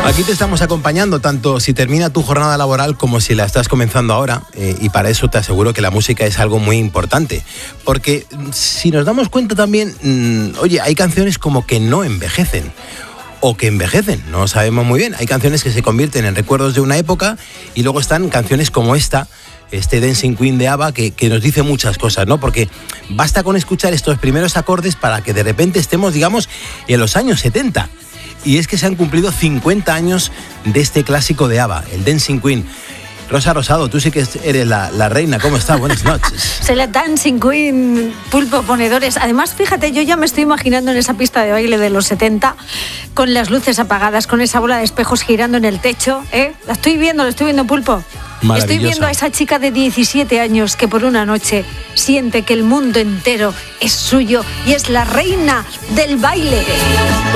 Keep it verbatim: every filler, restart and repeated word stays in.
Aquí te estamos acompañando tanto si termina tu jornada laboral como si la estás comenzando ahora, eh, y para eso te aseguro que la música es algo muy importante, porque si nos damos cuenta también, mmm, oye, hay canciones como que no envejecen o que envejecen, no sabemos muy bien. Hay canciones que se convierten en recuerdos de una época y luego están canciones como esta, este Dancing Queen de ABBA, que, que nos dice muchas cosas, ¿no? Porque basta con escuchar estos primeros acordes para que de repente estemos, digamos, en los años setenta. Y es que se han cumplido cincuenta años de este clásico de ABBA, el Dancing Queen. Rosa Rosado, tú sí que eres la, la reina. ¿Cómo estás? Buenas noches. Soy la Dancing Queen, Pulpo Ponedores. Además, fíjate, yo ya me estoy imaginando en esa pista de baile de los setenta, con las luces apagadas, con esa bola de espejos girando en el techo, ¿eh? La estoy viendo, la estoy viendo, Pulpo. Estoy viendo a esa chica de diecisiete años que por una noche siente que el mundo entero es suyo y es la reina del baile.